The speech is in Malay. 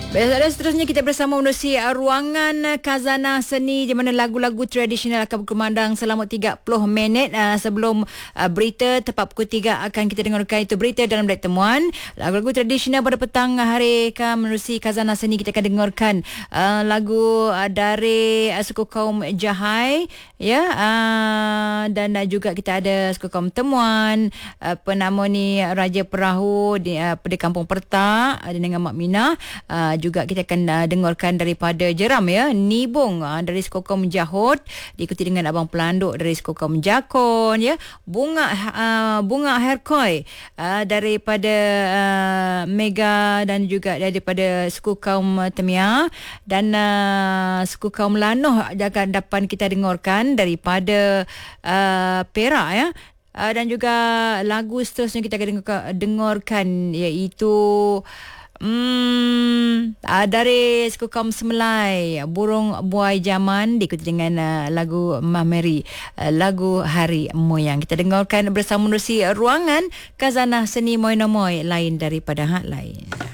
Dan seterusnya kita bersama menerusi ruangan Khazanah Seni di mana lagu-lagu tradisional akan berkumandang selama 30 minit sebelum berita tepat pukul 3 akan kita dengarkan itu berita dalam Bilik Temuan. Lagu-lagu tradisional pada petang hari akan menerusi Khazanah Seni kita akan dengarkan lagu dari suku kaum Jahai ya, dan juga kita ada suku kaum Temuan, apa nama ni, Raja Perahu pada Kampung Pertak dengan Mak Minah. Juga kita akan dengarkan daripada Jeram ya, Nibung dari suku kaum Jahut, diikuti dengan Abang Pelanduk dari suku kaum Jakon ya, Bunga Herkoi daripada Mega, dan juga daripada suku kaum Temia, dan suku kaum Lanoh akan dapat kita dengarkan daripada Perak ya. Dan juga lagu seterusnya kita akan dengarkan iaitu dari suku kaum Semelai, Burung Buai Jaman, diikuti dengan lagu Mahmeri, lagu Hari Moyang. Kita dengarkan bersama menerusi ruangan Khazanah Seni Moy Nomoy, lain daripada hak lain.